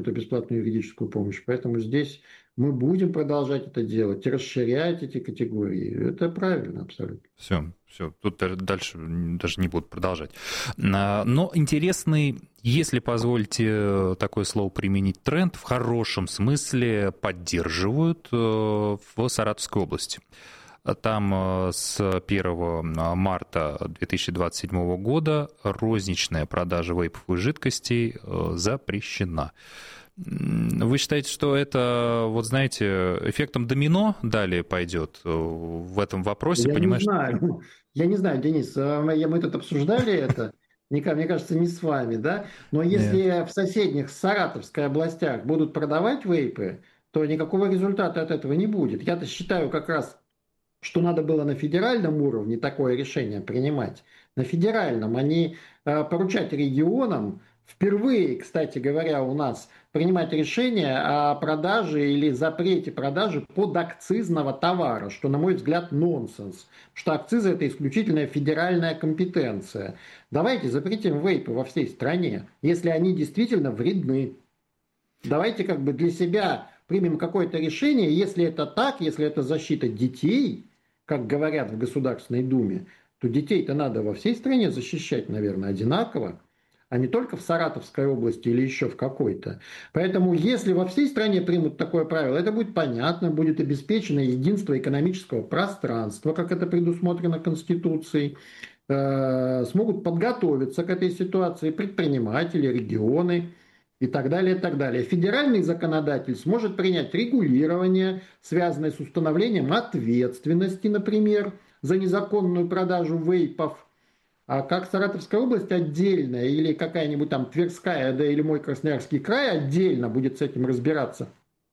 эту бесплатную юридическую помощь. Поэтому здесь мы будем продолжать это делать, расширять эти категории. Это правильно абсолютно. Все, тут дальше даже не буду продолжать. Но интересный, если позволите такое слово применить, тренд в хорошем смысле поддерживают в Саратовской области. Там с 1 марта 2027 года розничная продажа вейповых жидкостей запрещена. Вы считаете, что это, вот знаете, эффектом домино далее пойдет в этом вопросе? Я не Понимаешь? знаю. Я не знаю, Денис, мы тут обсуждали это, мне кажется, не с вами, да? Но Нет. если в соседних Саратовской областях будут продавать вейпы, то никакого результата от этого не будет. Я-то считаю как раз, что надо было на федеральном уровне такое решение принимать. На федеральном, а не поручать регионам, впервые, кстати говоря, у нас принимать решение о продаже или запрете продажи подакцизного товара, что, на мой взгляд, нонсенс. Потому что акцизы – это исключительная федеральная компетенция. Давайте запретим вейпы во всей стране, если они действительно вредны. Давайте как бы для себя примем какое-то решение, если это так, если это защита детей, как говорят в Государственной Думе, то детей-то надо во всей стране защищать, наверное, одинаково, а не только в Саратовской области или еще в какой-то. Поэтому если во всей стране примут такое правило, это будет понятно, будет обеспечено единство экономического пространства, как это предусмотрено Конституцией, смогут подготовиться к этой ситуации предприниматели, регионы, и так далее, и так далее. Федеральный законодатель сможет принять регулирование, связанное с установлением ответственности, например, за незаконную продажу вейпов. А как Саратовская область отдельно, или какая-нибудь там Тверская, да или мой Красноярский край отдельно будет с этим разбираться.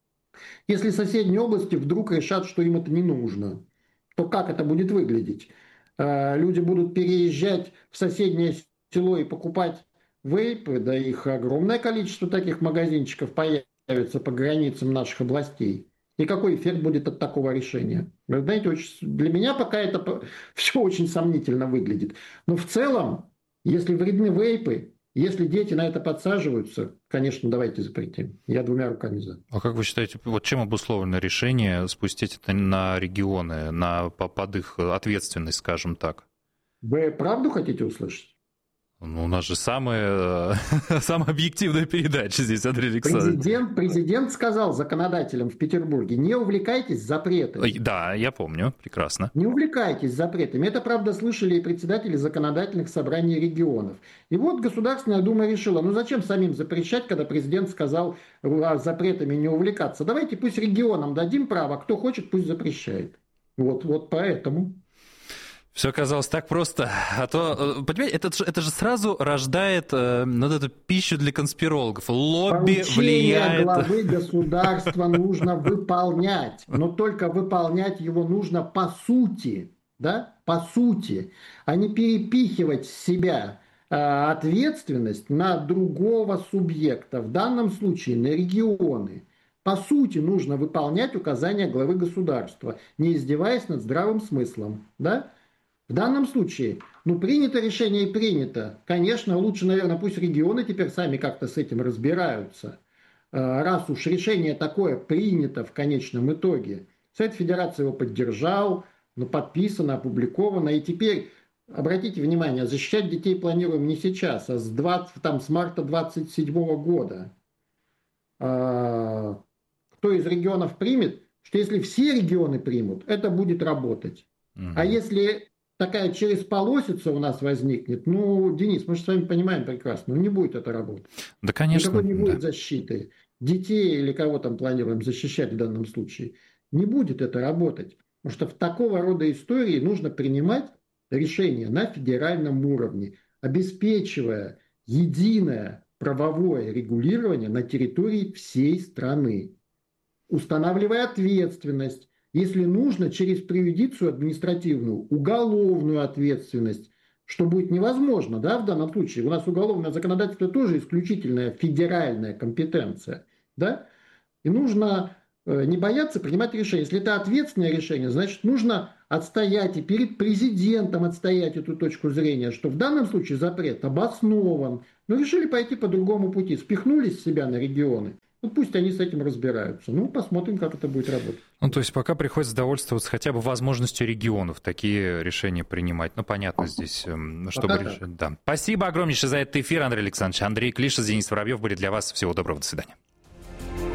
Если соседние области вдруг решат, что им это не нужно, то как это будет выглядеть? Люди будут переезжать в соседнее село и покупать вейпы, да их огромное количество таких магазинчиков появится по границам наших областей. И какой эффект будет от такого решения? Вы знаете, для меня пока это все очень сомнительно выглядит. Но в целом, если вредны вейпы, если дети на это подсаживаются, конечно, давайте запретим. Я двумя руками за. А как вы считаете, вот чем обусловлено решение спустить это на регионы, под их ответственность, скажем так? Вы правду хотите услышать? Ну, у нас же самая объективная передача здесь, Андрей Александрович. Президент сказал законодателям в Петербурге: не увлекайтесь запретами. Да, я помню, прекрасно. Не увлекайтесь запретами. Это, правда, слышали и председатели законодательных собраний регионов. И вот Государственная Дума решила: ну зачем самим запрещать, когда президент сказал запретами не увлекаться? Давайте пусть регионам дадим право, кто хочет, пусть запрещает. Вот поэтому. Все оказалось так просто. А то, понимаете, это же сразу рождает вот эту пищу для конспирологов. Лобби влияет. Главы государства нужно выполнять. Но только выполнять его нужно по сути. Да? По сути. А не перепихивать с себя ответственность на другого субъекта. В данном случае на регионы. По сути нужно выполнять указания главы государства, не издеваясь над здравым смыслом. Да? В данном случае, принято решение и принято. Конечно, лучше, наверное, пусть регионы теперь сами как-то с этим разбираются. Раз уж решение такое принято в конечном итоге. Совет Федерации его поддержал, подписано, опубликовано. И теперь, обратите внимание, защищать детей планируем не сейчас, а с марта 2027 года. Кто из регионов примет, что если все регионы примут, это будет работать. А если такая через полосица у нас возникнет, Денис, мы же с вами понимаем прекрасно, не будет это работать. Да, конечно. Никакой не будет защиты. Детей или кого там планируем защищать в данном случае. Не будет это работать. Потому что в такого рода истории нужно принимать решения на федеральном уровне, обеспечивая единое правовое регулирование на территории всей страны, устанавливая ответственность, если нужно, через преюдицию административную, уголовную ответственность, что будет невозможно, да, в данном случае. У нас уголовное законодательство тоже исключительная федеральная компетенция, да, и нужно не бояться принимать решения. Если это ответственное решение, значит, нужно отстоять и перед президентом отстоять эту точку зрения, что в данном случае запрет обоснован. Но решили пойти по другому пути, спихнули с себя на регионы. Ну, пусть они с этим разбираются. Ну, посмотрим, как это будет работать. Ну, то есть пока приходится довольствоваться хотя бы возможностью регионов такие решения принимать. Ну, понятно здесь, чтобы решить. Да. Спасибо огромнейшее за этот эфир, Андрей Александрович. Андрей Клишес, Денис Воробьев были для вас. Всего доброго, до свидания.